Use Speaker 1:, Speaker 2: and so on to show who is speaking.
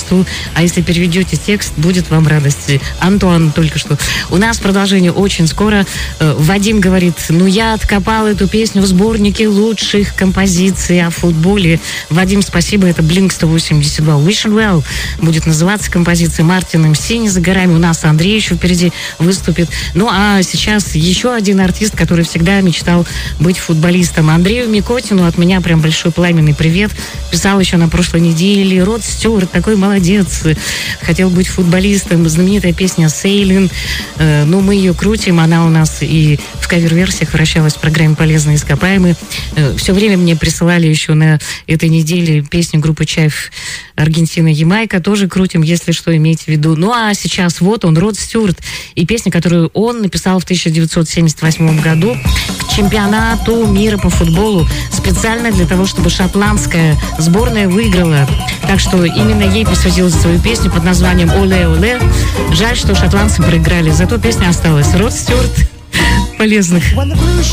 Speaker 1: мечту. А если переведете текст, будет вам радость. Антуан только что. У нас продолжение очень скоро. Вадим говорит, я откопал эту песню в сборнике лучших композиций о футболе. Вадим, спасибо, это Blink-182. Wish and Well будет называться композиция. Мартин МС не за горами. У нас Андрей еще впереди выступит. А сейчас еще один артист, который всегда мечтал быть футболистом. Андрею Микотину от меня прям большой пламенный привет. Писал еще на прошлой неделе. Род Стюарт такой молодец. Хотел быть футболистом. Знаменитая песня «Сейлин». Мы ее крутим. Она у нас и в кавер-версиях вращалась в программе «Полезные ископаемые». Все время мне присылали еще на этой неделе песню группы «Чайф» Аргентина, Ямайка. Тоже крутим, если что, имейте в виду. А сейчас вот он, Род Стюарт. И песня, которую он написал в 1978 году к чемпионату мира по футболу. Специально для того, чтобы шотландская сборная выиграла. Так что именно ей посвятил свою песню под названием «Оле, оле». Жаль, что шотландцы проиграли. Зато песня осталась. Род Стюарт. Полезных.